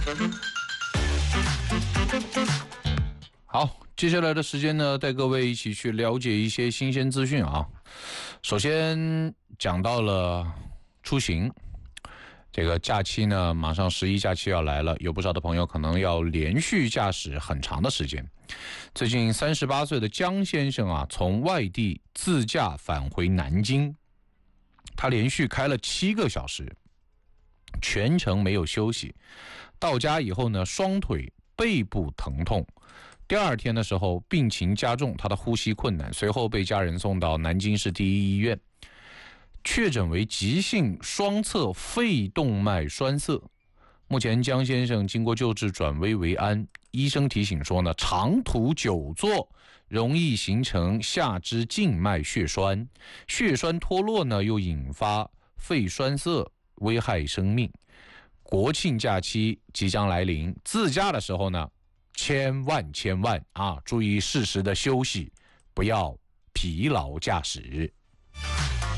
好，接下来的时间呢，带各位一起去了解一些新鲜资讯啊。首先讲到了出行，这个假期呢，马上11假期要来了，有不少的朋友可能要连续驾驶很长的时间。最近38岁的江先生啊，从外地自驾返回南京，他连续开了7个小时，全程没有休息。到家以后呢，双腿背部疼痛。第二天的时候，病情加重，他的呼吸困难，随后被家人送到南京市第一医院，确诊为急性双侧肺动脉栓塞。目前江先生经过救治转危为安，医生提醒说呢，长途久坐容易形成下肢静脉血栓，血栓脱落呢又引发肺栓塞，危害生命。国庆假期即将来临，自驾的时候呢，千万啊，注意适时的休息，不要疲劳驾驶。